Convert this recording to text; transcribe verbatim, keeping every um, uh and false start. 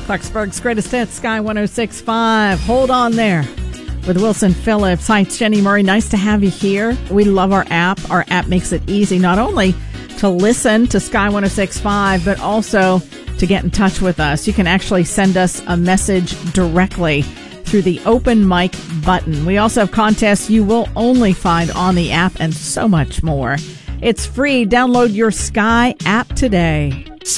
Clarksburg's greatest hits, Sky one oh six point five. Hold on there with Wilson Phillips. Hi, it's Jenny Murray. Nice to have you here. We love our app. Our app makes it easy not only to listen to Sky one oh six point five, but also to get in touch with us. You can actually send us a message directly through the open mic button. We also have contests you will only find on the app and so much more. It's free. Download your Sky app today.